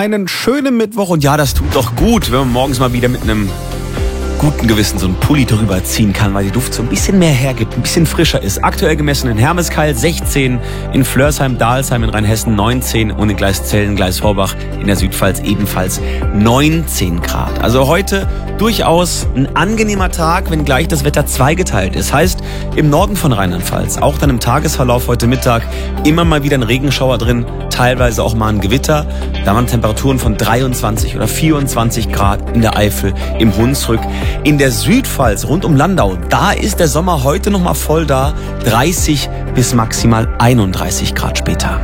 einen schönen Mittwoch. Und ja, das tut doch gut, wenn man morgens mal wieder mit einem guten Gewissen so einen Pulli drüber ziehen kann, weil die Luft so ein bisschen mehr hergibt, ein bisschen frischer ist. Aktuell gemessen in Hermeskeil 16, in Flörsheim, Dalsheim in Rheinhessen 19 und in Gleiszellen, Gleishorbach in der Südpfalz ebenfalls 19 Grad. Also heute durchaus ein angenehmer Tag, wenngleich das Wetter zweigeteilt ist. Heißt, im Norden von Rheinland-Pfalz, auch dann im Tagesverlauf heute Mittag, immer mal wieder ein Regenschauer drin, teilweise auch mal ein Gewitter. Da waren Temperaturen von 23 oder 24 Grad in der Eifel, im Hunsrück. In der Südpfalz rund um Landau, da ist der Sommer heute noch mal voll da, 30 bis maximal 31 Grad später.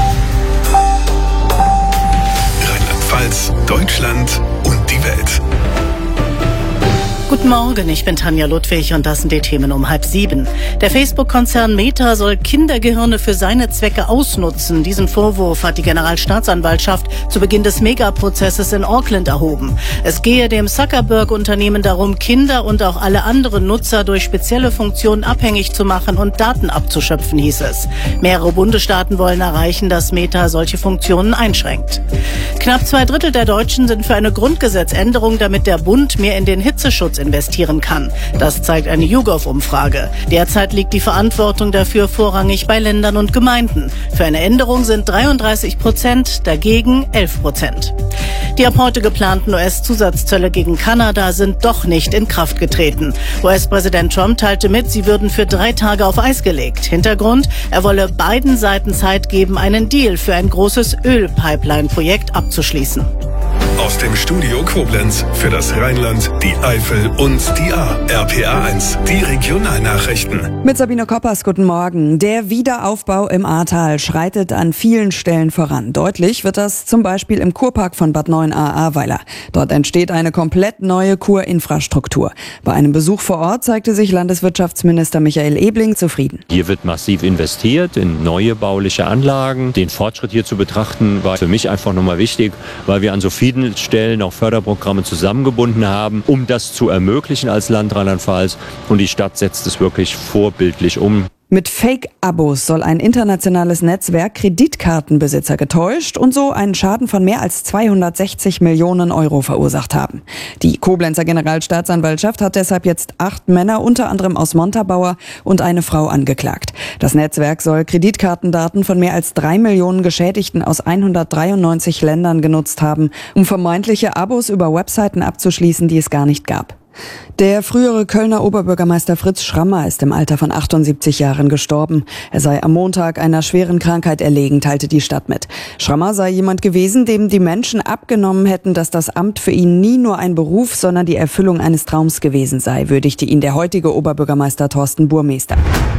Rheinland-Pfalz, Deutschland und die Welt. Guten Morgen, ich bin Tanja Ludwig und das sind die Themen um 6:30. Der Facebook-Konzern Meta soll Kindergehirne für seine Zwecke ausnutzen. Diesen Vorwurf hat die Generalstaatsanwaltschaft zu Beginn des Megaprozesses in Auckland erhoben. Es gehe dem Zuckerberg-Unternehmen darum, Kinder und auch alle anderen Nutzer durch spezielle Funktionen abhängig zu machen und Daten abzuschöpfen, hieß es. Mehrere Bundesstaaten wollen erreichen, dass Meta solche Funktionen einschränkt. Knapp 2/3 der Deutschen sind für eine Grundgesetzänderung, damit der Bund mehr in den Hitzeschutz investieren kann. Das zeigt eine YouGov-Umfrage. Derzeit liegt die Verantwortung dafür vorrangig bei Ländern und Gemeinden. Für eine Änderung sind 33%, dagegen 11%. Die ab heute geplanten US-Zusatzzölle gegen Kanada sind doch nicht in Kraft getreten. US-Präsident Trump teilte mit, sie würden für 3 Tage auf Eis gelegt. Hintergrund, er wolle beiden Seiten Zeit geben, einen Deal für ein großes Ölpipeline-Projekt abzuschließen. Aus dem Studio Koblenz für das Rheinland, die Eifel und die A. RPA1, die Regionalnachrichten. Mit Sabine Koppers, guten Morgen. Der Wiederaufbau im Ahrtal schreitet an vielen Stellen voran. Deutlich wird das zum Beispiel im Kurpark von Bad Neuenahr-Ahrweiler. Dort entsteht eine komplett neue Kurinfrastruktur. Bei einem Besuch vor Ort zeigte sich Landeswirtschaftsminister Michael Ebling zufrieden. Hier wird massiv investiert in neue bauliche Anlagen. Den Fortschritt hier zu betrachten, war für mich einfach nochmal wichtig, weil wir an so vielen Stellen auch Förderprogramme zusammengebunden haben, um das zu ermöglichen als Land Rheinland-Pfalz. Und die Stadt setzt es wirklich vorbildlich um. Mit Fake-Abos soll ein internationales Netzwerk Kreditkartenbesitzer getäuscht und so einen Schaden von mehr als 260 Millionen Euro verursacht haben. Die Koblenzer Generalstaatsanwaltschaft hat deshalb jetzt 8 Männer, unter anderem aus Montabaur, und eine Frau angeklagt. Das Netzwerk soll Kreditkartendaten von mehr als 3 Millionen Geschädigten aus 193 Ländern genutzt haben, um vermeintliche Abos über Webseiten abzuschließen, die es gar nicht gab. Der frühere Kölner Oberbürgermeister Fritz Schrammer ist im Alter von 78 Jahren gestorben. Er sei am Montag einer schweren Krankheit erlegen, teilte die Stadt mit. Schrammer sei jemand gewesen, dem die Menschen abgenommen hätten, dass das Amt für ihn nie nur ein Beruf, sondern die Erfüllung eines Traums gewesen sei, würdigte ihn der heutige Oberbürgermeister Thorsten Burmester.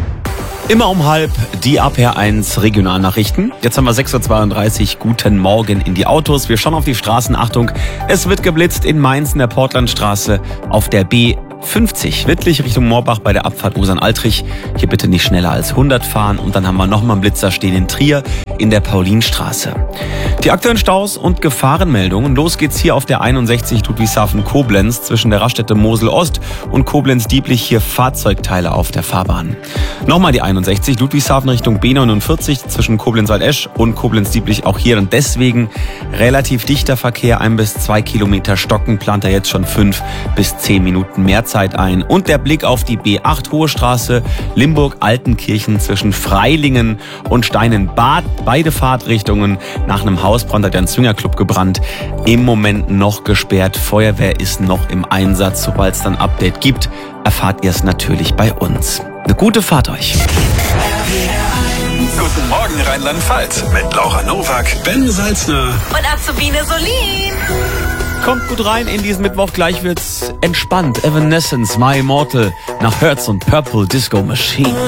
Immer um 12:30 die RPA1 Regionalnachrichten. Jetzt haben wir 6:32 Uhr. Guten Morgen in die Autos. Wir schauen auf die Straßen. Achtung, es wird geblitzt in Mainz in der Portlandstraße auf der B50. Wittlich Richtung Moorbach bei der Abfahrt Osan-Altrich. Hier bitte nicht schneller als 100 fahren. Und dann haben wir nochmal einen Blitzer stehen in Trier in der Paulinstraße. Die aktuellen Staus und Gefahrenmeldungen. Los geht's hier auf der 61 Ludwigshafen-Koblenz zwischen der Raststätte Mosel-Ost und Koblenz-Dieblich. Hier Fahrzeugteile auf der Fahrbahn. Nochmal die 61 Ludwigshafen Richtung B49 zwischen Koblenz-Waldesch und Koblenz-Dieblich. Auch hier und deswegen relativ dichter Verkehr. 1 bis 2 Kilometer stocken. Plant er jetzt schon 5 bis 10 Minuten mehr Zeit ein. Und der Blick auf die B8 Hohe Straße Limburg-Altenkirchen zwischen Freilingen und Steinenbad. Beide Fahrtrichtungen. Nach einem Hausbrand hat ein Swingerclub gebrannt. Im Moment noch gesperrt. Feuerwehr ist noch im Einsatz. Sobald es dann ein Update gibt, erfahrt ihr es natürlich bei uns. Eine gute Fahrt euch. Guten Morgen Rheinland-Pfalz mit Laura Nowak, Ben Salzner und Azubine Solin. Kommt gut rein in diesen Mittwoch, gleich wird's entspannt. Evanescence, My Immortal, nach Hertz und Purple Disco Machine.